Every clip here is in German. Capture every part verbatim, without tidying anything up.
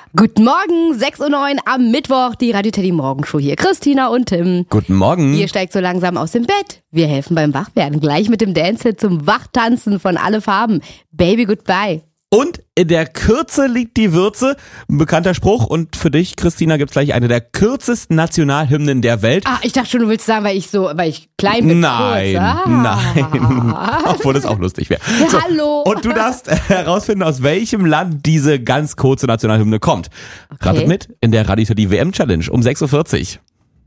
Guten Morgen, sechs Uhr neun am Mittwoch, die Radio Teddy Morgenshow hier. Christina und Tim. Guten Morgen. Ihr steigt so langsam aus dem Bett. Wir helfen beim Wachwerden. Gleich mit dem Dance-Hit zum Wachtanzen von Alle Farben. Baby Goodbye. Und in der Kürze liegt die Würze. Ein bekannter Spruch. Und für dich, Christina, gibt's gleich eine der kürzesten Nationalhymnen der Welt. Ah, ich dachte schon, du willst sagen, weil ich so, weil ich klein bin. Nein, ah. nein. Obwohl das auch lustig wäre. So, hallo. Und du darfst herausfinden, aus welchem Land diese ganz kurze Nationalhymne kommt. Okay. Ratet mit in der Radio Teddy W M Challenge um sechs Uhr vierzig.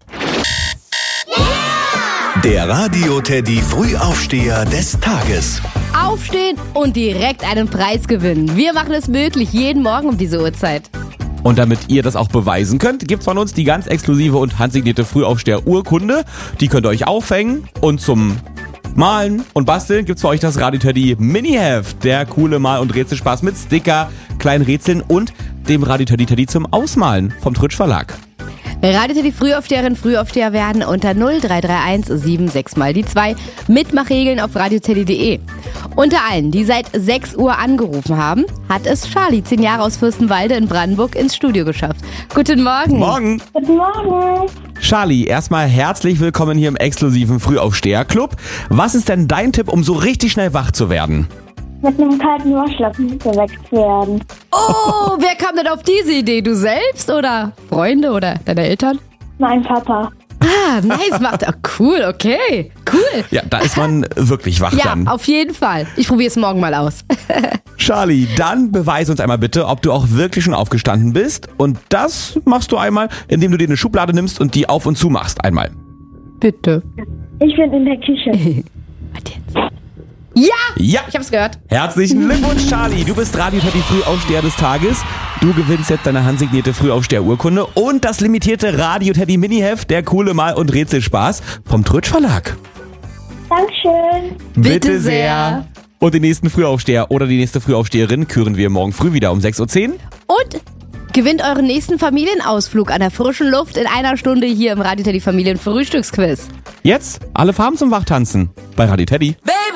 Der Radio Teddy Frühaufsteher des Tages. Aufstehen und direkt einen Preis gewinnen. Wir machen es möglich, jeden Morgen um diese Uhrzeit. Und damit ihr das auch beweisen könnt, gibt's von uns die ganz exklusive und handsignierte Frühaufsteher-Urkunde. Die könnt ihr euch aufhängen und zum Malen und Basteln gibt's für euch das Radio Teddy Mini-Heft. Der coole Mal- und Rätselspaß mit Sticker, kleinen Rätseln und dem Radio Teddy Teddy zum Ausmalen vom Tritsch Verlag. Radio Teddy Frühaufsteherin, Frühaufsteher werden unter null drei drei eins sieben sechs mal die zwei. Mitmachregeln auf radioteddy punkt de. Unter allen, die seit sechs Uhr angerufen haben, hat es Charlie, zehn Jahre aus Fürstenwalde in Brandenburg, ins Studio geschafft. Guten Morgen. Morgen. Guten Morgen. Charlie, erstmal herzlich willkommen hier im exklusiven Frühaufsteher-Club. Was ist denn dein Tipp, um so richtig schnell wach zu werden? Mit einem kalten Waschlappen geweckt werden. Oh, wer kam denn auf diese Idee? Du selbst oder Freunde oder deine Eltern? Mein Papa. Ah, nice, macht er. Cool, okay, cool. Ja, da ist man wirklich wach Ja, dann. auf jeden Fall. Ich probiere es morgen mal aus. Charlie, dann beweise uns einmal bitte, ob du auch wirklich schon aufgestanden bist. Und das machst du einmal, indem du dir eine Schublade nimmst und die auf und zu machst einmal. Bitte. Ich bin in der Küche. Warte jetzt. Ja! Ja. Ich hab's gehört. Herzlichen Glückwunsch, Charlie. Du bist Radio Teddy Frühaufsteher des Tages. Du gewinnst jetzt deine handsignierte Frühaufsteher-Urkunde und das limitierte Radio Teddy Mini-Heft, der coole Mal- und Rätselspaß vom Tritsch Verlag. Dankeschön. Bitte sehr. Und den nächsten Frühaufsteher oder die nächste Frühaufsteherin küren wir morgen früh wieder um sechs Uhr zehn. Und gewinnt euren nächsten Familienausflug an der frischen Luft in einer Stunde hier im Radio Teddy Familien Frühstücksquiz. Jetzt alle Farben zum Wachtanzen bei Radio Teddy. Baby!